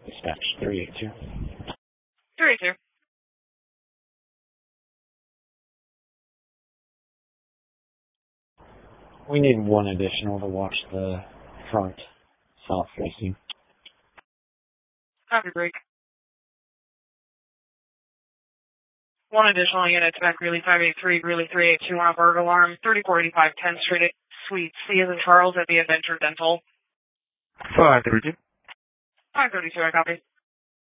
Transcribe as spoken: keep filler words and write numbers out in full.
Dispatch three eight two. three eight two. We need one additional to watch the front south facing. Copy break. One additional unit to back Greeley five eight three, Greeley three eight two on a burg alarm, thirty-four eighty-five tenth Street, Suite C as in Charles at the Adventure Dental. five thirty-two. five thirty-two, I copy.